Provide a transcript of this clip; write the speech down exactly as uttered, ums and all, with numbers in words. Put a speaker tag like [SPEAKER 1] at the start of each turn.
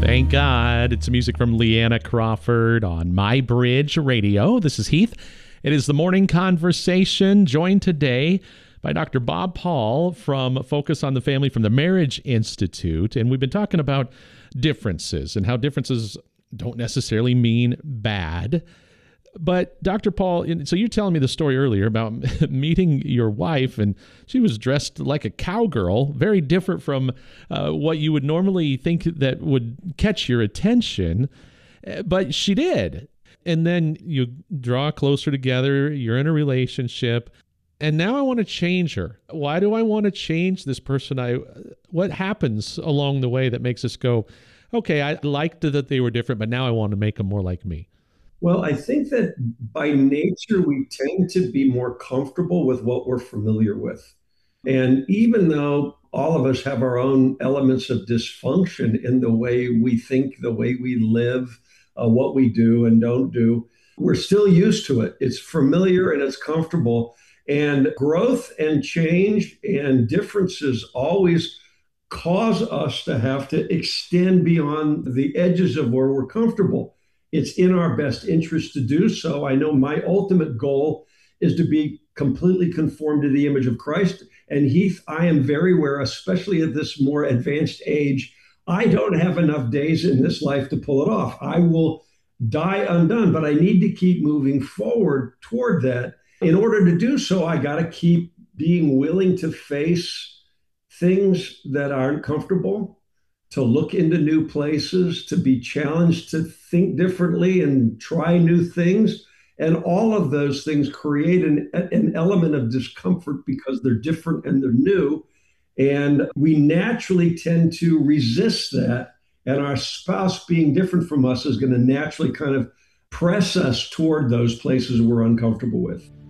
[SPEAKER 1] Thank God. It's music from Leanna Crawford on My Bridge Radio. This is Heath. It is the Morning Conversation, joined today by Doctor Bob Paul from Focus on the Family from the Marriage Institute. And we've been talking about differences and how differences don't necessarily mean bad. But Doctor Paul, so you're telling me the story earlier about meeting your wife, and she was dressed like a cowgirl, very different from uh, what you would normally think that would catch your attention, but she did. And then you draw closer together, you're in a relationship, and now I want to change her. Why do I want to change this person? I what happens along the way that makes us go, okay, I liked that they were different, but now I want to make them more like me?
[SPEAKER 2] Well, I think that by nature, we tend to be more comfortable with what we're familiar with. And even though all of us have our own elements of dysfunction in the way we think, the way we live, uh, what we do and don't do, we're still used to it. It's familiar and it's comfortable. And growth and change and differences always cause us to have to extend beyond the edges of where we're comfortable. It's in our best interest to do so. I know my ultimate goal is to be completely conformed to the image of Christ. And Heath, I am very aware, especially at this more advanced age, I don't have enough days in this life to pull it off. I will die undone, but I need to keep moving forward toward that. In order to do so, I got to keep being willing to face things that aren't comfortable, to look into new places, to be challenged to think differently and try new things. And all of those things create an, an element of discomfort because they're different and they're new. And we naturally tend to resist that. And our spouse being different from us is going to naturally kind of press us toward those places we're uncomfortable with.